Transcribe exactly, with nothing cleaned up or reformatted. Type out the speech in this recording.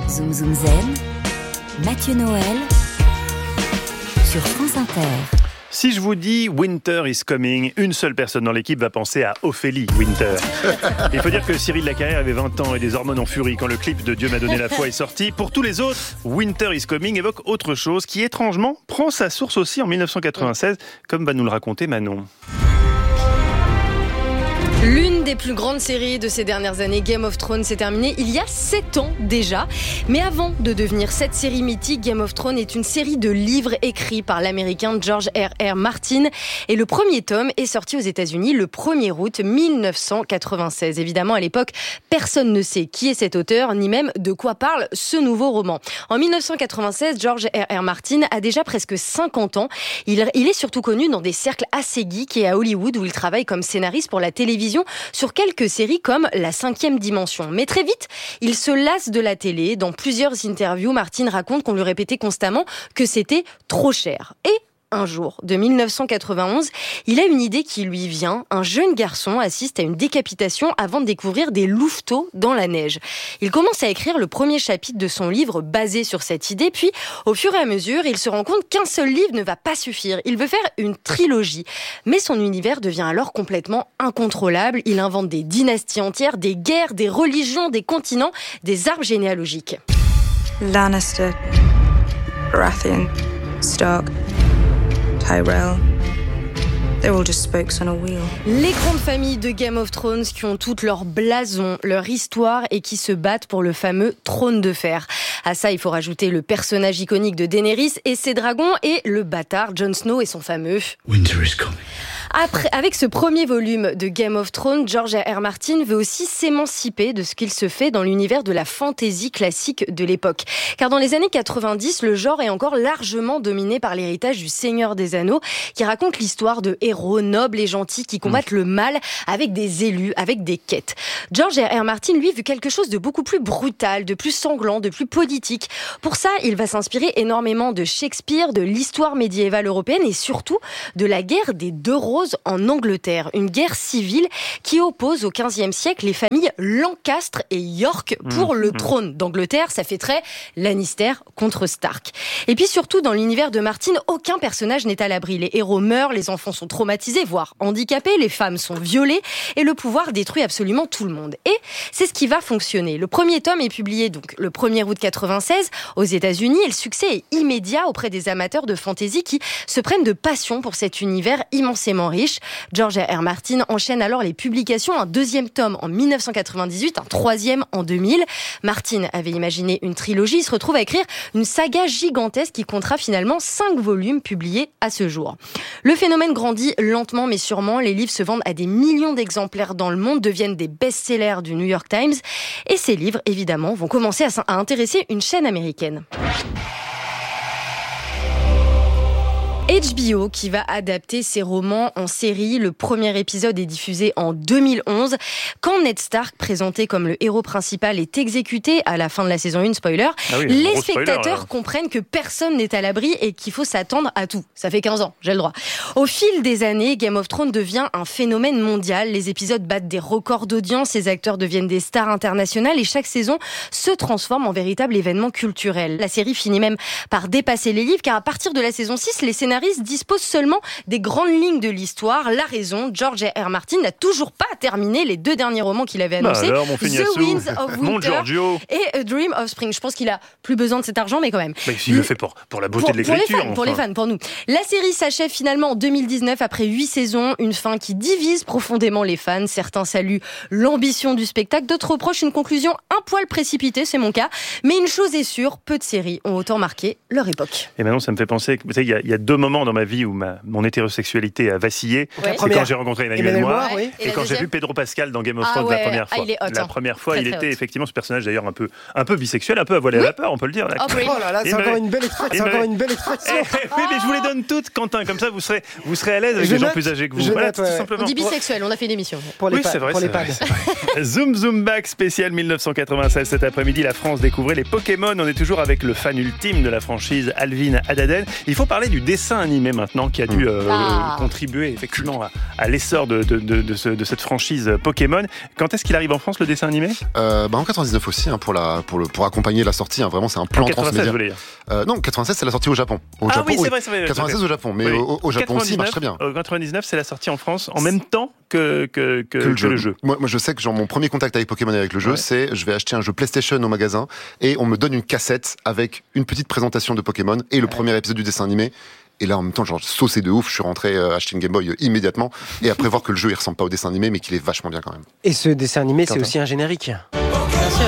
Zoom Zoom Zen, Mathieu Noël sur France Inter. Si je vous dis Winter is coming, une seule personne dans l'équipe va penser à Ophélie Winter. Il faut dire que Cyril Lacarrière avait vingt ans et des hormones en furie quand le clip de Dieu m'a donné la foi est sorti. Pour tous les autres, Winter is coming évoque autre chose qui, étrangement, prend sa source aussi en dix-neuf cent quatre-vingt-seize, comme va nous le raconter Manon. L'une des plus grandes séries de ces dernières années, Game of Thrones, s'est terminée il y a sept ans déjà. Mais avant de devenir cette série mythique, Game of Thrones est une série de livres écrits par l'américain George R R Martin. Et le premier tome est sorti aux États-Unis le premier août dix-neuf cent quatre-vingt-seize. Évidemment, à l'époque, personne ne sait qui est cet auteur, ni même de quoi parle ce nouveau roman. En dix-neuf cent quatre-vingt-seize, George R R Martin a déjà presque cinquante ans. Il, il est surtout connu dans des cercles assez geeks et à Hollywood, où il travaille comme scénariste pour la télévision sur quelques séries comme La Cinquième Dimension. Mais très vite, il se lasse de la télé. Dans plusieurs interviews, Martin raconte qu'on lui répétait constamment que c'était trop cher. Et un jour, de dix-neuf cent quatre-vingt-onze, il a une idée qui lui vient. Un jeune garçon assiste à une décapitation avant de découvrir des louveteaux dans la neige. Il commence à écrire le premier chapitre de son livre basé sur cette idée. Puis, au fur et à mesure, il se rend compte qu'un seul livre ne va pas suffire. Il veut faire une trilogie. Mais son univers devient alors complètement incontrôlable. Il invente des dynasties entières, des guerres, des religions, des continents, des arbres généalogiques. Lannister, Baratheon, Stark, Tyrell, they're all just spokes on a wheel. Les grandes familles de Game of Thrones qui ont toutes leur blason, leur histoire et qui se battent pour le fameux trône de fer. À ça, il faut rajouter le personnage iconique de Daenerys et ses dragons et le bâtard Jon Snow et son fameux Winter is coming. Après, avec ce premier volume de Game of Thrones, George R R Martin veut aussi s'émanciper de ce qu'il se fait dans l'univers de la fantasy classique de l'époque. Car dans les années quatre-vingt-dix, le genre est encore largement dominé par l'héritage du Seigneur des Anneaux, qui raconte l'histoire de héros nobles et gentils qui combattent mmh. le mal avec des élus, avec des quêtes. George R R Martin, lui, veut quelque chose de beaucoup plus brutal, de plus sanglant, de plus politique. Pour ça, il va s'inspirer énormément de Shakespeare, de l'histoire médiévale européenne et surtout de la guerre des deux roses en Angleterre, une guerre civile qui oppose au quinzième siècle les familles Lancastre et York pour mmh, le mmh. trône d'Angleterre. Ça fait très Lannister contre Stark. Et puis surtout, dans l'univers de Martin, aucun personnage n'est à l'abri. Les héros meurent, les enfants sont traumatisés, voire handicapés, les femmes sont violées et le pouvoir détruit absolument tout le monde. Et c'est ce qui va fonctionner. Le premier tome est publié donc le premier août quatre-vingt-seize aux États-Unis et le succès est immédiat auprès des amateurs de fantasy qui se prennent de passion pour cet univers immensément riche. George R R Martin enchaîne alors les publications, un deuxième tome en dix-neuf cent quatre-vingt-dix-huit, un troisième en deux mille. Martin avait imaginé une trilogie, il se retrouve à écrire une saga gigantesque qui comptera finalement cinq volumes publiés à ce jour. Le phénomène grandit lentement mais sûrement, les livres se vendent à des millions d'exemplaires dans le monde, deviennent des best-sellers du New York Times et ces livres évidemment vont commencer à, à intéresser une chaîne américaine. H B O qui va adapter ses romans en série. Le premier épisode est diffusé en deux mille onze. Quand Ned Stark, présenté comme le héros principal, est exécuté à la fin de la saison un, spoiler, ah oui, les spectateurs spoiler, comprennent que personne n'est à l'abri et qu'il faut s'attendre à tout. Ça fait quinze ans, j'ai le droit. Au fil des années, Game of Thrones devient un phénomène mondial. Les épisodes battent des records d'audience, les acteurs deviennent des stars internationales et chaque saison se transforme en véritable événement culturel. La série finit même par dépasser les livres car à partir de la saison six, les scénaristes dispose seulement des grandes lignes de l'histoire. La raison, George R R Martin n'a toujours pas terminé les deux derniers romans qu'il avait annoncés, bah alors, The Winds of Winter et A Dream of Spring. Je pense qu'il a plus besoin de cet argent, mais quand même. Mais s'il le fait pour, pour la beauté pour, de l'écriture. Pour les fans, enfin. pour les fans, pour nous. La série s'achève finalement en deux mille dix-neuf après huit saisons, une fin qui divise profondément les fans. Certains saluent l'ambition du spectacle, d'autres reprochent une conclusion un poil précipitée, c'est mon cas. Mais une chose est sûre, peu de séries ont autant marqué leur époque. Et maintenant, ça me fait penser que, vous savez, il y a, il y a deux moments dans ma vie où ma, mon hétérosexualité a vacillé. Ouais. C'est quand j'ai rencontré Emmanuel Moir ouais. et, et quand j'ai vu Pedro Pascal dans Game of ah Thrones ouais. la première fois. Ah, il est hot, la hein. première fois, très, il très était hot. effectivement ce personnage d'ailleurs un peu, un peu bisexuel, un peu à voiler oui. à vapeur, on peut le dire. Oh, oui. oh là là, c'est encore une belle extraction. C'est encore une belle extraction. Oui, mais je vous les donne toutes, Quentin. Comme ça, vous serez, vous serez à l'aise avec je des gens note, plus âgés que vous. Je Voilà, note, tout ouais. simplement. On dit bisexuel, on a fait une émission. Pour les oui, pads. c'est vrai, pour c'est les vrai, pads. c'est vrai. Zoom Zoom Back spécial dix-neuf cent quatre-vingt-seize. Cet après-midi, la France découvrait les Pokémon. On est toujours avec le fan ultime de la franchise, Alvin Addaden. Il faut parler du dessin animé maintenant qui a dû euh, Ah. contribuer effectivement à, à l'essor de, de, de, de, ce, de cette franchise Pokémon. Quand est-ce qu'il arrive en France, le dessin animé ? Euh, bah en quatre-vingt-dix-neuf aussi, hein, pour, la, pour, le, pour accompagner la sortie. Hein, vraiment, c'est un plan En quatre-vingt-seize, transmédia. vous voulez dire ? Euh, non, quatre-vingt-seize, c'est la sortie au Japon. Au Ah Japon, oui, c'est vrai, c'est vrai. quatre-vingt-seize au Japon, mais Oui. au, au Japon aussi, il marche très bien. Euh, quatre-vingt-dix-neuf, c'est la sortie en France en même temps que, que, que, Que le que jeu. le jeu. Moi, moi, je sais que genre, mon premier contact avec Pokémon et avec le jeu, Ouais. c'est je vais acheter un jeu PlayStation au magasin et on me donne une cassette avec une petite présentation de Pokémon et le premier épisode du dessin animé. Et là, en même temps, genre, saucé de ouf, je suis rentré euh, acheter une Game Boy euh, immédiatement et après voir que le jeu, il ressemble pas au dessin animé, mais qu'il est vachement bien quand même. Et ce dessin animé, c'est Quentin. aussi un générique.